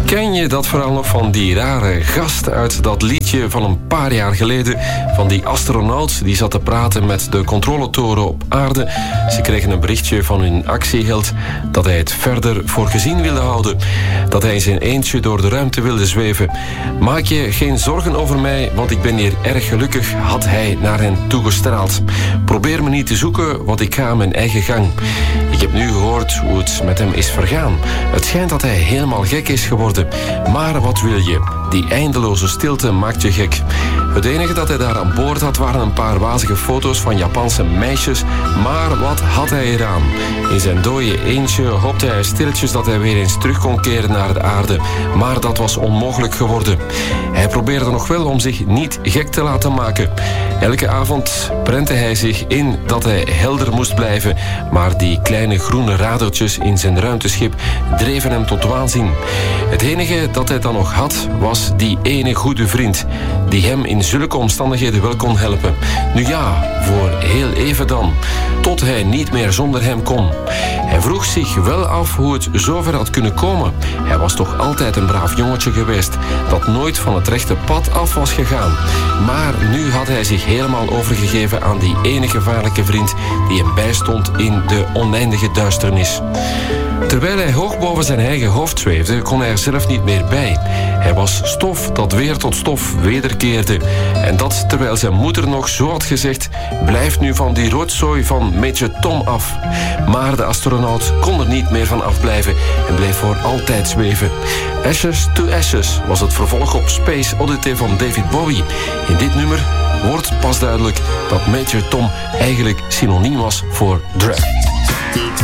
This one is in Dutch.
Ken je dat verhaal nog van die rare gast uit dat liedje van een paar jaar geleden? Van die astronaut die zat te praten met de controletoren op aarde. Ze kregen een berichtje van hun actieheld dat hij het verder voor gezien wilde houden. Dat hij in zijn eentje door de ruimte wilde zweven. Maak je geen zorgen over mij, want ik ben hier erg gelukkig, had hij naar hen toegestraald. Probeer me niet te zoeken, want ik ga mijn eigen gang. Ik heb nu gehoord hoe het met hem is vergaan. Het schijnt dat hij helemaal gek is geworden. Maar wat wil je? Die eindeloze stilte maakt je gek. Het enige dat hij daar aan boord had waren een paar wazige foto's van Japanse meisjes. Maar wat had hij eraan? In zijn dode eentje hoopte hij stilletjes dat hij weer eens terug kon keren naar de aarde. Maar dat was onmogelijk geworden. Hij probeerde nog wel om zich niet gek te laten maken. Elke avond prentte hij zich in dat hij helder moest blijven. Maar die kleine groene radertjes in zijn ruimteschip dreven hem tot waanzin. Het enige dat hij dan nog had was die ene goede vriend die hem in zulke omstandigheden wel kon helpen. Nu ja, voor heel even dan. Tot hij niet meer zonder hem kon. Hij vroeg zich wel af hoe het zover had kunnen komen. Hij was toch altijd een braaf jongetje geweest dat nooit van het rechte pad af was gegaan. Maar nu had hij zich helemaal overgegeven aan die ene gevaarlijke vriend die hem bijstond in de oneindige duisternis. Terwijl hij hoog boven zijn eigen hoofd zweefde, kon hij er zelf niet meer bij. Hij was stof dat weer tot stof wederkeerde. En dat terwijl zijn moeder nog zo had gezegd: blijf nu van die rotzooi van Major Tom af. Maar de astronaut kon er niet meer van afblijven en bleef voor altijd zweven. Ashes to Ashes was het vervolg op Space Oddity van David Bowie. In dit nummer wordt pas duidelijk dat Major Tom eigenlijk synoniem was voor drag.